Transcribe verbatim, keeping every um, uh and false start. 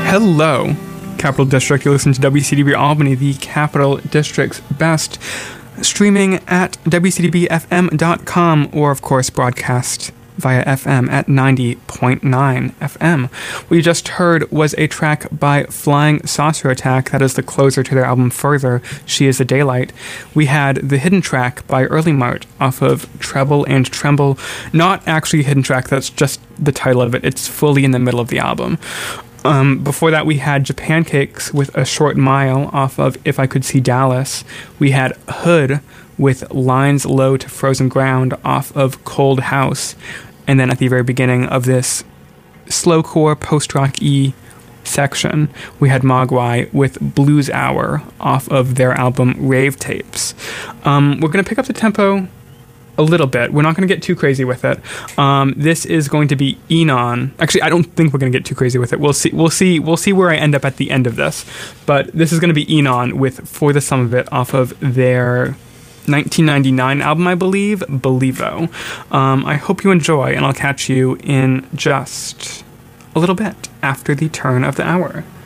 Hello, Capital District. You listen to W C D B Albany, the Capital District's best, streaming at W C D B F M dot com, or of course broadcast via F M at ninety point nine F M. What you just heard was a track by Flying Saucer Attack. That is the closer to their album Further, She Is the Daylight. We had the hidden track by Early Mart off of Treble and Tremble. Not actually a hidden track, that's just the title of it. It's fully in the middle of the album. Um, before that, we had Japan Cakes with A Short Mile off of If I Could See Dallas. We had Hood with Lines Low to Frozen Ground off of Cold House. And then at the very beginning of this slowcore post-rock-y section, we had Mogwai with Blues Hour off of their album Rave Tapes. Um, we're going to pick up the tempo a little bit. We're not going to get too crazy with it. Um, this is going to be Enon. Actually, I don't think we're going to get too crazy with it. We'll see. We'll see. We'll see where I end up at the end of this. But this is going to be Enon with For the Sum of It off of their nineteen ninety-nine album, I believe, Believo. Um, I hope you enjoy, and I'll catch you in just a little bit after the turn of the hour.